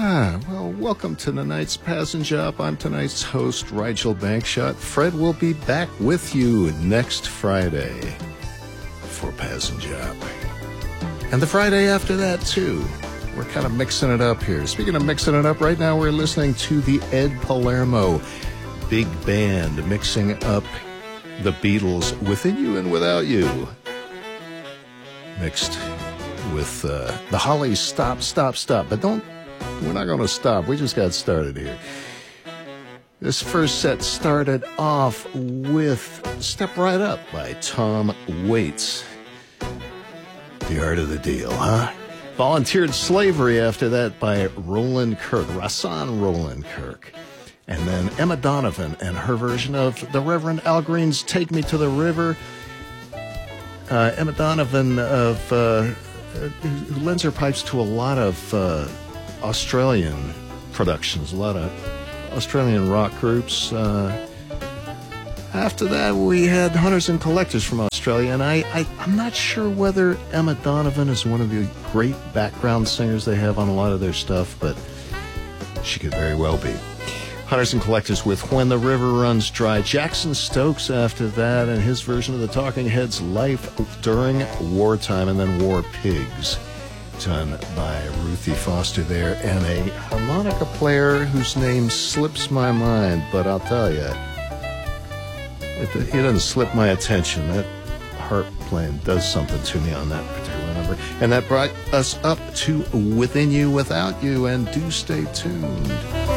Well, welcome to tonight's Passenger Up. I'm tonight's host, Rigel Bankshot. Fred will be back with you next Friday for Passenger Up. And the Friday after that, too. We're kind of mixing it up here. Speaking of mixing it up, right now we're listening to the Ed Palermo Big Band mixing up the Beatles' Within You and Without You. Mixed with the Hollies' Stop, Stop, Stop. But we're not going to stop. We just got started here. This first set started off with Step Right Up by Tom Waits. The Art of the Deal, huh? Volunteered Slavery after that by Roland Kirk, Rahsaan Roland Kirk. And then Emma Donovan and her version of the Reverend Al Green's Take Me to the River. Emma Donovan who lends her pipes to a lot of Australian productions, a lot of Australian rock groups. After that, we had Hunters and Collectors from Australia, and I'm not sure whether Emma Donovan is one of the great background singers they have on a lot of their stuff, but she could very well be. Hunters and Collectors with When the River Runs Dry. Jackson Stokes after that, and his version of the Talking Heads' Life During Wartime, and then War Pigs, done by Ruthie Foster there, and a harmonica player whose name slips my mind, but I'll tell you, it doesn't slip my attention. That harp playing does something to me on that particular number. And that brought us up to Within You, Without You, and do stay tuned.